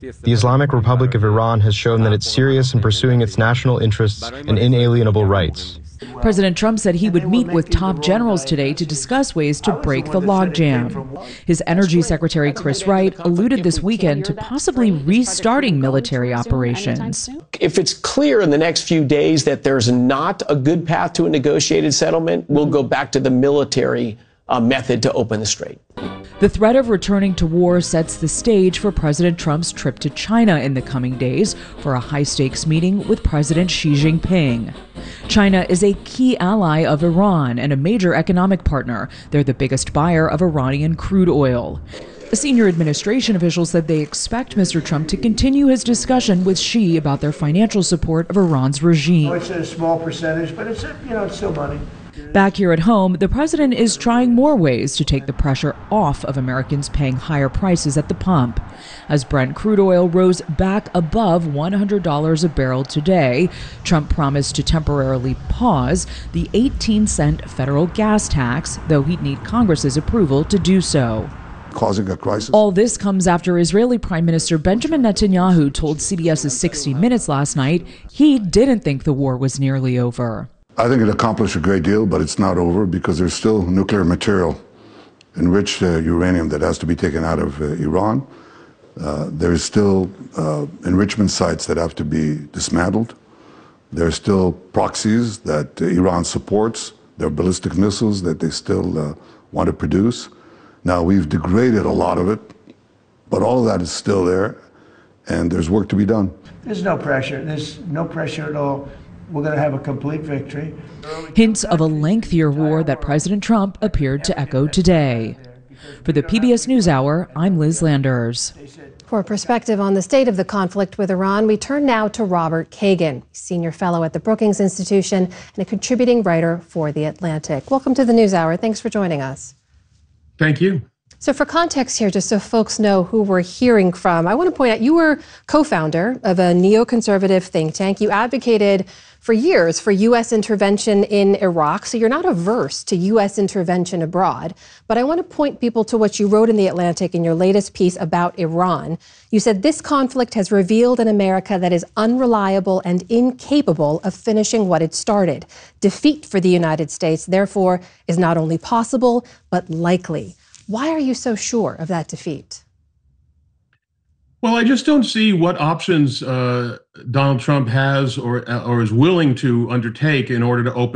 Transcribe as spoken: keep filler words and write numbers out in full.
The Islamic Republic of Iran has shown that it's serious in pursuing its national interests and inalienable rights. President Trump said he would meet with top generals today to discuss ways to break the logjam. His Energy Secretary Chris Wright alluded this weekend to possibly restarting military operations. If it's clear in the next few days that there's not a good path to a negotiated settlement, we'll go back to the military uh, method to open the strait. The threat of returning to war sets the stage for President Trump's trip to China in the coming days for a high-stakes meeting with President Xi Jinping. China is a key ally of Iran and a major economic partner. They're the biggest buyer of Iranian crude oil. A senior administration official said they expect Mister Trump to continue his discussion with Xi about their financial support of Iran's regime. Oh, it's a small percentage, but it's, you know, it's still money. Back here at home, the president is trying more ways to take the pressure off of Americans paying higher prices at the pump. As Brent crude oil rose back above one hundred dollars a barrel today, Trump promised to temporarily pause the eighteen cent federal gas tax, though he'd need Congress's approval to do so. Causing a crisis. All this comes after Israeli Prime Minister Benjamin Netanyahu told C B S's sixty minutes last night he didn't think the war was nearly over. I think it accomplished a great deal, but it's not over because there's still nuclear material, enriched uh, uranium that has to be taken out of uh, Iran. Uh, there's still uh, enrichment sites that have to be dismantled. There's still proxies that uh, Iran supports. There are ballistic missiles that they still uh, want to produce. Now, we've degraded a lot of it, but all of that is still there, and there's work to be done. There's no pressure. There's no pressure at all. We're going to have a complete victory. Hints of a lengthier war that President Trump appeared to echo today. For the P B S NewsHour, I'm Liz Landers. For perspective on the state of the conflict with Iran, we turn now to Robert Kagan, senior fellow at the Brookings Institution and a contributing writer for The Atlantic. Welcome to the NewsHour. Thanks for joining us. Thank you. So for context here, just so folks know who we're hearing from, I want to point out you were co-founder of a neoconservative think tank. You advocated for years for U S intervention in Iraq, so you're not averse to U S intervention abroad. But I want to point people to what you wrote in The Atlantic in your latest piece about Iran. You said this conflict has revealed an America that is unreliable and incapable of finishing what it started. Defeat for the United States, therefore, is not only possible, but likely. Why are you so sure of that defeat? Well, I just don't see what options uh, Donald Trump has or, or is willing to undertake in order to open